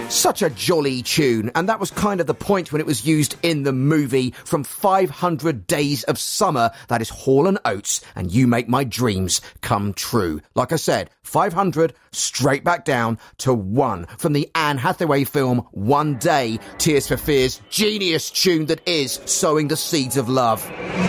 Such a jolly tune, and that was kind of the point when it was used in the movie from 500 Days of Summer. That is Hall & Oates, and You Make My Dreams Come True. Like I said, 500, straight back down to 1 from the Anne Hathaway film One Day, Tears for Fears' genius tune that is Sowing the Seeds of Love.